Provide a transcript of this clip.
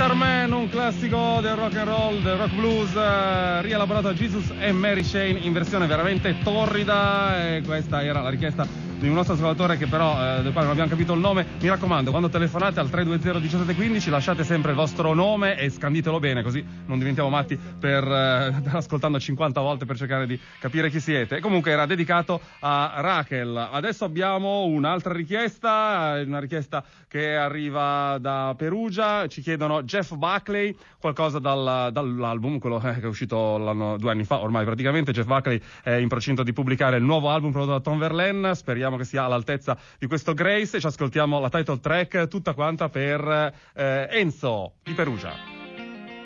Guitar Man, un classico del rock and roll, del rock blues, rielaborato da Jesus e Mary Chain in versione veramente torrida, e questa era la richiesta di un nostro ascoltatore che però del quale non abbiamo capito il nome. Mi raccomando, quando telefonate al 320 1715 lasciate sempre il vostro nome e scanditelo bene, così non diventiamo matti per ascoltando 50 volte per cercare di capire chi siete. E comunque era dedicato a Rachel. Adesso abbiamo un'altra richiesta, una richiesta che arriva da Perugia. Ci chiedono Jeff Buckley, qualcosa dall'album, quello che è uscito 2 anni fa ormai praticamente. Jeff Buckley è in procinto di pubblicare il nuovo album prodotto da Tom Verlaine, speriamo che sia all'altezza di questo Grace, e ci ascoltiamo la title track tutta quanta per Enzo di Perugia.